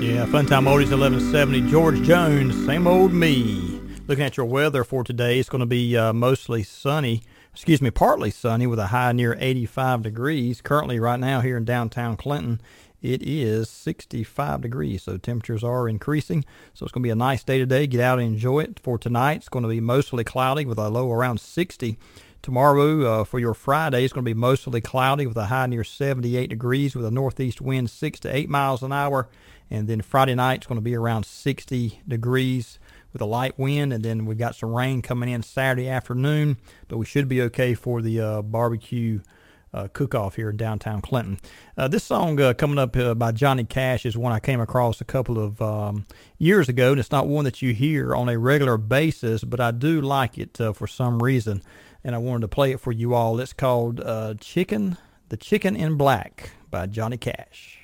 Yeah, Fun Time Oldies 1170. George Jones, same old me. Looking at your weather for today, it's going to be partly sunny with a high near 85 degrees. Currently, right now, here in downtown Clinton, it is 65 degrees, so temperatures are increasing. So it's going to be a nice day today. Get out and enjoy it. For tonight, it's going to be mostly cloudy with a low around 60. Tomorrow, for your Friday, it's going to be mostly cloudy with a high near 78 degrees with a northeast wind 6 to 8 miles an hour. And then Friday night, it's going to be around 60 degrees with a light wind. And then we've got some rain coming in Saturday afternoon, but we should be okay for the barbecue cook-off here in downtown Clinton. This song coming up by Johnny Cash is one I came across a couple of years ago, and it's not one that you hear on a regular basis, but I do like it for some reason, and I wanted to play it for you all. It's called The Chicken in Black by Johnny Cash.